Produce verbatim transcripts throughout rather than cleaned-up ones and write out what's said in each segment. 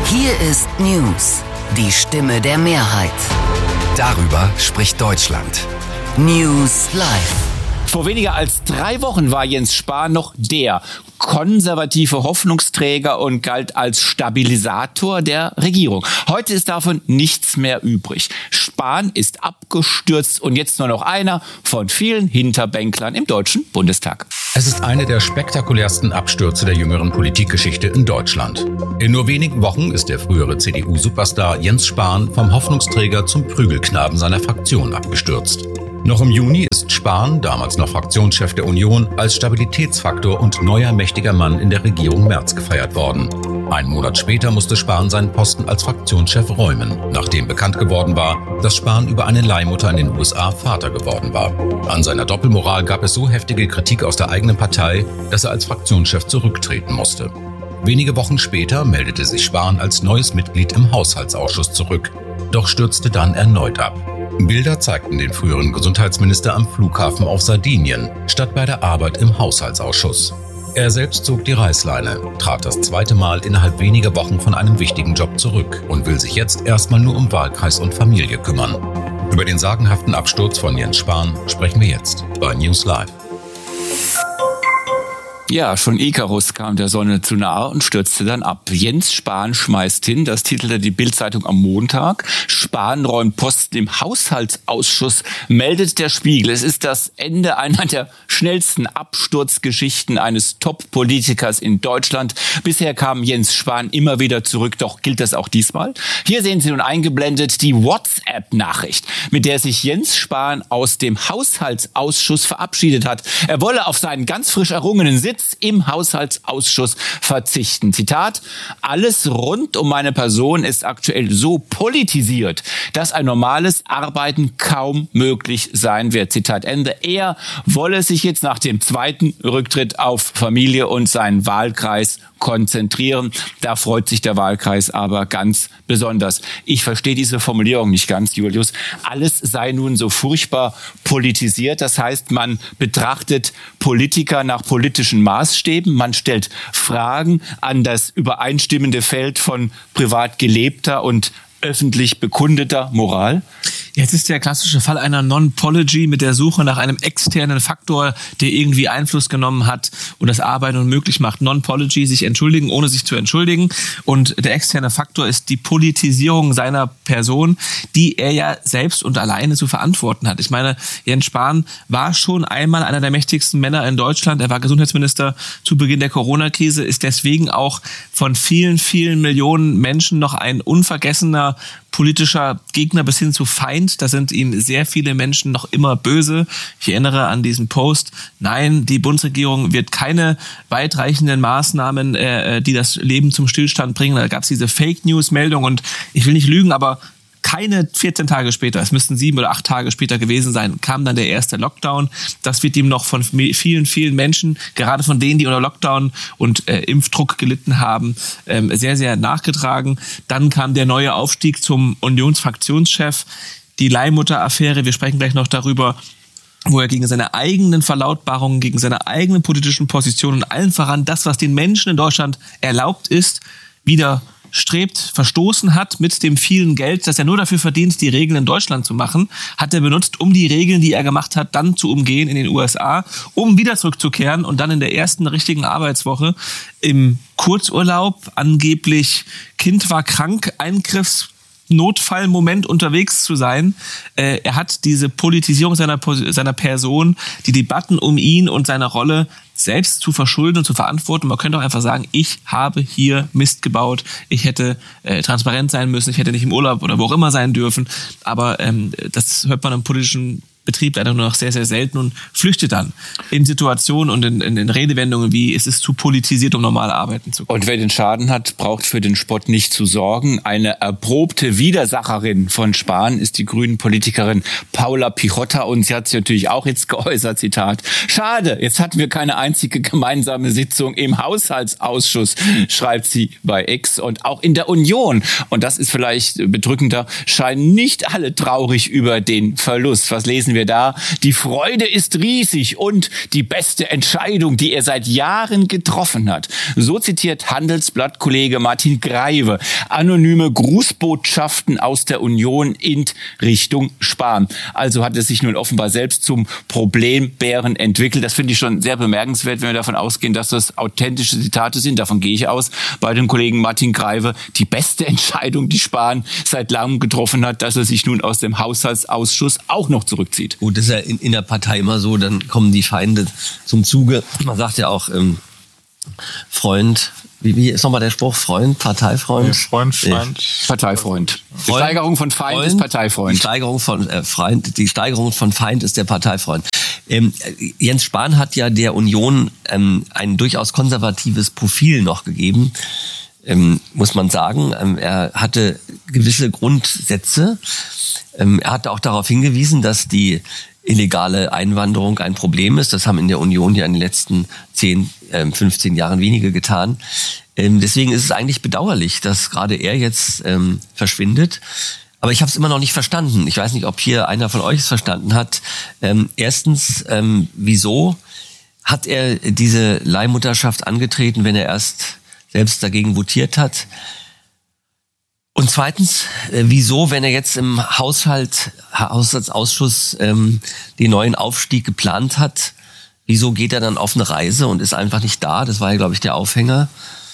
Hier ist News, die Stimme der Mehrheit. Darüber spricht Deutschland. News Live. Vor weniger als drei Wochen war Jens Spahn noch der konservative Hoffnungsträger und galt als Stabilisator der Regierung. Heute ist davon nichts mehr übrig. Spahn ist abgestürzt und jetzt nur noch einer von vielen Hinterbänklern im Deutschen Bundestag. Es ist eine der spektakulärsten Abstürze der jüngeren Politikgeschichte in Deutschland. In nur wenigen Wochen ist der frühere C D U-Superstar Jens Spahn vom Hoffnungsträger zum Prügelknaben seiner Fraktion abgestürzt. Noch im Juni ist Spahn, damals noch Fraktionschef der Union, als Stabilitätsfaktor und neuer mächtiger Mann in der Regierung Merz gefeiert worden. Einen Monat später musste Spahn seinen Posten als Fraktionschef räumen, nachdem bekannt geworden war, dass Spahn über eine Leihmutter in den U S A Vater geworden war. An seiner Doppelmoral gab es so heftige Kritik aus der eigenen Partei, dass er als Fraktionschef zurücktreten musste. Wenige Wochen später meldete sich Spahn als neues Mitglied im Haushaltsausschuss zurück, doch stürzte dann erneut ab. Bilder zeigten den früheren Gesundheitsminister am Flughafen auf Sardinien, statt bei der Arbeit im Haushaltsausschuss. Er selbst zog die Reißleine, trat das zweite Mal innerhalb weniger Wochen von einem wichtigen Job zurück und will sich jetzt erstmal nur um Wahlkreis und Familie kümmern. Über den sagenhaften Absturz von Jens Spahn sprechen wir jetzt bei News Live. Ja, schon Ikarus kam der Sonne zu nahe und stürzte dann ab. Jens Spahn schmeißt hin, das titelte die Bild-Zeitung am Montag. Spahn räumt Posten im Haushaltsausschuss, meldet der Spiegel. Es ist das Ende einer der schnellsten Absturzgeschichten eines Top-Politikers in Deutschland. Bisher kam Jens Spahn immer wieder zurück, doch gilt das auch diesmal? Hier sehen Sie nun eingeblendet die WhatsApp-Nachricht, mit der sich Jens Spahn aus dem Haushaltsausschuss verabschiedet hat. Er wolle auf seinen ganz frisch errungenen Sitz im Haushaltsausschuss verzichten. Zitat: Alles rund um meine Person ist aktuell so politisiert, dass ein normales Arbeiten kaum möglich sein wird. Zitat Ende. Er wolle sich jetzt nach dem zweiten Rücktritt auf Familie und seinen Wahlkreis konzentrieren. Da freut sich der Wahlkreis aber ganz besonders. Ich verstehe diese Formulierung nicht ganz, Julius. Alles sei nun so furchtbar politisiert. Das heißt, man betrachtet Politiker nach politischen Maßstäben. Man stellt Fragen an das übereinstimmende Feld von privat gelebter und öffentlich bekundeter Moral. Jetzt ist der klassische Fall einer Non-Pology mit der Suche nach einem externen Faktor, der irgendwie Einfluss genommen hat und das Arbeiten unmöglich macht. Non-Pology, sich entschuldigen, ohne sich zu entschuldigen. Und der externe Faktor ist die Politisierung seiner Person, die er ja selbst und alleine zu verantworten hat. Ich meine, Jens Spahn war schon einmal einer der mächtigsten Männer in Deutschland. Er war Gesundheitsminister zu Beginn der Corona-Krise, ist deswegen auch von vielen, vielen Millionen Menschen noch ein unvergessener politischer Gegner bis hin zu Feind. Da sind ihm sehr viele Menschen noch immer böse. Ich erinnere an diesen Post. Nein, die Bundesregierung wird keine weitreichenden Maßnahmen, äh, die das Leben zum Stillstand bringen. Da gab es diese Fake-News-Meldung und ich will nicht lügen, aber keine vierzehn Tage später, es müssten sieben oder acht Tage später gewesen sein, kam dann der erste Lockdown. Das wird ihm noch von vielen, vielen Menschen, gerade von denen, die unter Lockdown und äh, Impfdruck gelitten haben, ähm, sehr, sehr nachgetragen. Dann kam der neue Aufstieg zum Unionsfraktionschef, die Leihmutter-Affäre, wir sprechen gleich noch darüber, wo er gegen seine eigenen Verlautbarungen, gegen seine eigenen politischen Positionen und allen voran das, was den Menschen in Deutschland erlaubt ist, wieder strebt, verstoßen hat mit dem vielen Geld, das er nur dafür verdient, die Regeln in Deutschland zu machen, hat er benutzt, um die Regeln, die er gemacht hat, dann zu umgehen in den U S A, um wieder zurückzukehren und dann in der ersten richtigen Arbeitswoche im Kurzurlaub, angeblich Kind war krank, Eingriffs Notfallmoment unterwegs zu sein. Äh, er hat diese Politisierung seiner, seiner Person, die Debatten um ihn und seine Rolle selbst zu verschulden und zu verantworten. Man könnte auch einfach sagen, ich habe hier Mist gebaut, ich hätte äh, transparent sein müssen, ich hätte nicht im Urlaub oder wo auch immer sein dürfen. Aber ähm, das hört man im politischen Betrieb leider nur noch sehr, sehr selten und flüchtet dann in Situationen und in, in, in Redewendungen wie, es ist zu politisiert, um normal arbeiten zu können. Und wer den Schaden hat, braucht für den Spott nicht zu sorgen. Eine erprobte Widersacherin von Spahn ist die Grünen-Politikerin Paula Pichotta und sie hat sich natürlich auch jetzt geäußert, Zitat: Schade, jetzt hatten wir keine einzige gemeinsame Sitzung im Haushaltsausschuss, schreibt sie bei X. Und auch in der Union, und das ist vielleicht bedrückender, scheinen nicht alle traurig über den Verlust. Was lesen lesen wir da, die Freude ist riesig und die beste Entscheidung, die er seit Jahren getroffen hat. So zitiert Handelsblatt-Kollege Martin Greive anonyme Grußbotschaften aus der Union in Richtung Spahn. Also hat er sich nun offenbar selbst zum Problembären entwickelt. Das finde ich schon sehr bemerkenswert, wenn wir davon ausgehen, dass das authentische Zitate sind. Davon gehe ich aus. Bei dem Kollegen Martin Greive, die beste Entscheidung, die Spahn seit langem getroffen hat, dass er sich nun aus dem Haushaltsausschuss auch noch zurückzieht. Gut, das ist ja in, in der Partei immer so, dann kommen die Feinde zum Zuge. Man sagt ja auch, ähm, Freund, wie, wie ist nochmal der Spruch? Freund, Parteifreund? Ja, Freund, Feind. Nee. Parteifreund. Die Steigerung von Feind Freund, ist Parteifreund. Die Steigerung von äh, Feind, die Steigerung von Feind ist der Parteifreund. Ähm, Jens Spahn hat ja der Union ähm, ein durchaus konservatives Profil noch gegeben, ähm, muss man sagen. Ähm, er hatte gewisse Grundsätze. Ähm, er hat auch darauf hingewiesen, dass die illegale Einwanderung ein Problem ist. Das haben in der Union ja in den letzten zehn, fünfzehn Jahren wenige getan. Deswegen ist es eigentlich bedauerlich, dass gerade er jetzt ähm, verschwindet. Aber ich habe es immer noch nicht verstanden. Ich weiß nicht, ob hier einer von euch es verstanden hat. Ähm, erstens, ähm, wieso hat er diese Leihmutterschaft angetreten, wenn er erst selbst dagegen votiert hat? Und zweitens, äh, wieso, wenn er jetzt im Haushalt, Haushaltsausschuss ähm, den neuen Aufstieg geplant hat, wieso geht er dann auf eine Reise und ist einfach nicht da? Das war ja, glaube ich, der Aufhänger.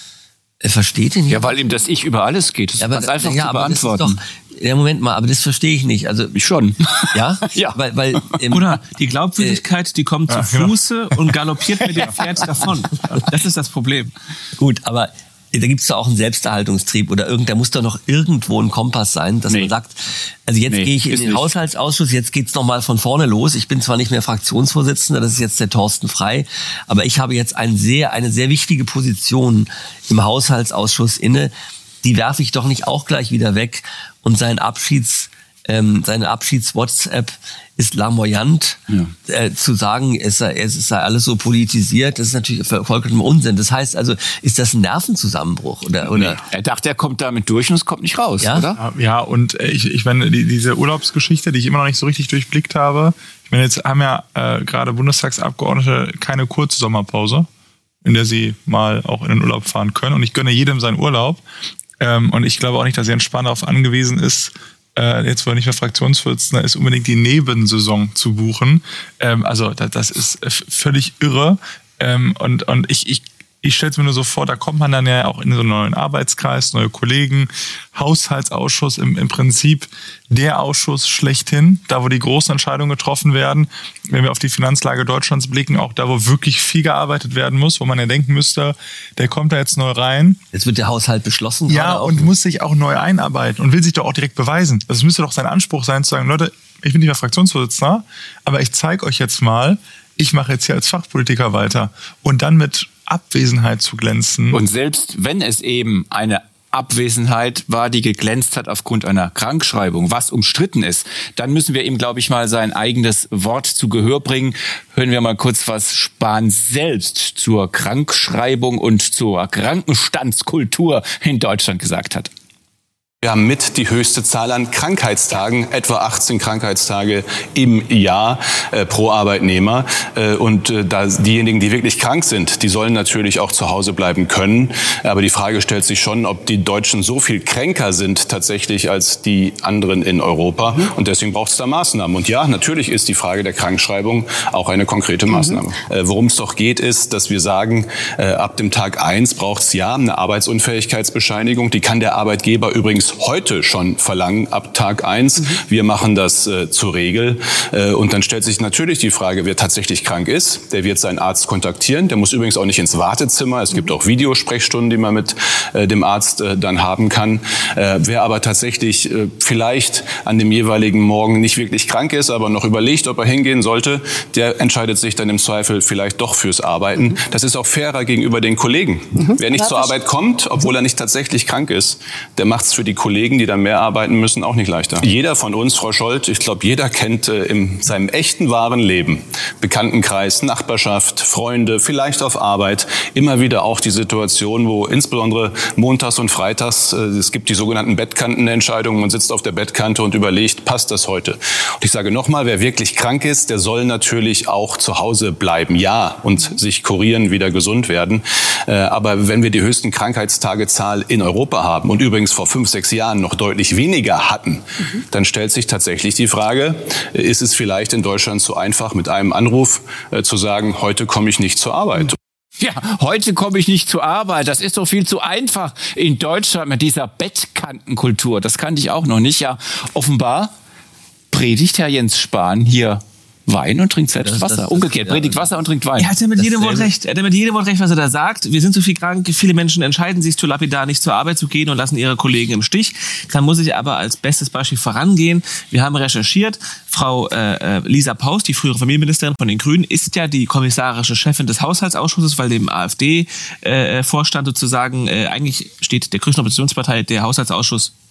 Er versteht ihn nicht. Ja, weil ihm das Ich über alles geht. Das ja, aber, ist einfach ja, zu aber beantworten. Das ist doch, ja, Moment mal, aber das verstehe ich nicht. Also ich schon. Ja? Ja. Weil, weil, ähm, Oder die Glaubwürdigkeit, die kommt ja, zu Fuße und galoppiert mit dem Pferd davon. Das ist das Problem. Gut, aber da gibt's doch auch einen Selbsterhaltungstrieb oder irgend, da muss doch noch irgendwo ein Kompass sein, dass nee. man sagt, also jetzt nee, gehe ich in den nicht. Haushaltsausschuss, jetzt geht's noch mal von vorne los. Ich bin zwar nicht mehr Fraktionsvorsitzender, das ist jetzt der Thorsten Frey, aber ich habe jetzt ein sehr, eine sehr wichtige Position im Haushaltsausschuss inne. Die werfe ich doch nicht auch gleich wieder weg. Und sein Abschieds, ähm, seine Abschieds-WhatsApp ist larmoyant. Ja. Äh, zu sagen, es sei, es sei alles so politisiert, das ist natürlich vollkommen Unsinn. Das heißt also, ist das ein Nervenzusammenbruch? Oder, oder? Nee. Er dachte, er kommt damit durch und es kommt nicht raus, ja? oder? Ja, und ich, ich meine, die, diese Urlaubsgeschichte, die ich immer noch nicht so richtig durchblickt habe. Ich meine, jetzt haben ja äh, gerade Bundestagsabgeordnete keine kurze Sommerpause, in der sie mal auch in den Urlaub fahren können. Und ich gönne jedem seinen Urlaub. Ähm, und ich glaube auch nicht, dass Jens Spahn darauf angewiesen ist, jetzt, wo er nicht mehr Fraktionsvorsitzender ist, unbedingt die Nebensaison zu buchen. Ähm, also das, das ist völlig irre. Ähm, und und ich, ich, ich stelle es mir nur so vor, da kommt man dann ja auch in so einen neuen Arbeitskreis, neue Kollegen, Haushaltsausschuss, im, im Prinzip der Ausschuss schlechthin, da wo die großen Entscheidungen getroffen werden. Wenn wir auf die Finanzlage Deutschlands blicken, auch da, wo wirklich viel gearbeitet werden muss, wo man ja denken müsste, der kommt da jetzt neu rein. Jetzt wird der Haushalt beschlossen. Ja, und muss sich auch neu einarbeiten und will sich doch auch direkt beweisen. Das müsste doch sein Anspruch sein, zu sagen, Leute, ich bin nicht mehr Fraktionsvorsitzender, aber ich zeige euch jetzt mal, ich mache jetzt hier als Fachpolitiker weiter. Und dann mit Abwesenheit zu glänzen. Und selbst wenn es eben eine Abwesenheit war, die geglänzt hat aufgrund einer Krankschreibung, was umstritten ist, dann müssen wir ihm, glaube ich, mal sein eigenes Wort zu Gehör bringen. Hören wir mal kurz, was Spahn selbst zur Krankschreibung und zur Krankenstandskultur in Deutschland gesagt hat. Wir haben mit die höchste Zahl an Krankheitstagen, etwa achtzehn Krankheitstage im Jahr äh, pro Arbeitnehmer. Äh, und äh, da diejenigen, die wirklich krank sind, die sollen natürlich auch zu Hause bleiben können. Aber die Frage stellt sich schon, ob die Deutschen so viel kränker sind tatsächlich als die anderen in Europa. Mhm. Und deswegen braucht es da Maßnahmen. Und ja, natürlich ist die Frage der Krankschreibung auch eine konkrete Maßnahme. Mhm. Äh, worum es doch geht, ist, dass wir sagen, äh, ab dem Tag eins braucht es ja eine Arbeitsunfähigkeitsbescheinigung. Die kann der Arbeitgeber übrigens heute schon verlangen, ab Tag eins. Mhm. Wir machen das äh, zur Regel. Äh, und dann stellt sich natürlich die Frage, wer tatsächlich krank ist. Der wird seinen Arzt kontaktieren. Der muss übrigens auch nicht ins Wartezimmer. Es gibt auch Videosprechstunden, die man mit äh, dem Arzt äh, dann haben kann. Äh, wer aber tatsächlich äh, vielleicht an dem jeweiligen Morgen nicht wirklich krank ist, aber noch überlegt, ob er hingehen sollte, der entscheidet sich dann im Zweifel vielleicht doch fürs Arbeiten. Mhm. Das ist auch fairer gegenüber den Kollegen. Mhm. Wer nicht ja, zur Arbeit kommt, obwohl er nicht tatsächlich krank ist, der macht es für die Kollegen, die dann mehr arbeiten müssen, auch nicht leichter. Jeder von uns, Frau Scholz, ich glaube, jeder kennt äh, in seinem echten, wahren Leben, Bekanntenkreis, Nachbarschaft, Freunde, vielleicht auf Arbeit, immer wieder auch die Situation, wo insbesondere montags und freitags, äh, es gibt die sogenannten Bettkantenentscheidungen, man sitzt auf der Bettkante und überlegt, passt das heute? Und ich sage nochmal, wer wirklich krank ist, der soll natürlich auch zu Hause bleiben, ja, und sich kurieren, wieder gesund werden. Äh, aber wenn wir die höchsten Krankheitstagezahl in Europa haben und übrigens vor fünf, sechs Jahren noch deutlich weniger hatten, mhm. dann stellt sich tatsächlich die Frage, ist es vielleicht in Deutschland zu einfach, mit einem Anruf äh, zu sagen, heute komme ich nicht zur Arbeit? Ja, heute komme ich nicht zur Arbeit. Das ist doch viel zu einfach in Deutschland mit dieser Bettkantenkultur. Das kannte ich auch noch nicht. Ja, offenbar predigt Herr Jens Spahn hier Wein und trinkt selbst das, Wasser. Das, Umgekehrt, ja, predigt Wasser und trinkt Wein. Er hat ja mit jedem Wort recht. Er hat ja mit jedem Wort recht, was er da sagt. Wir sind zu viel krank. Viele Menschen entscheiden sich zu lapidar, nicht zur Arbeit zu gehen und lassen ihre Kollegen im Stich. Da muss ich aber als bestes Beispiel vorangehen. Wir haben recherchiert. Frau äh, Lisa Paus, die frühere Familienministerin von den Grünen, ist ja die kommissarische Chefin des Haushaltsausschusses, weil dem AfD-Vorstand äh, sozusagen, äh, eigentlich steht der größten Oppositionspartei der Haushaltsausschuss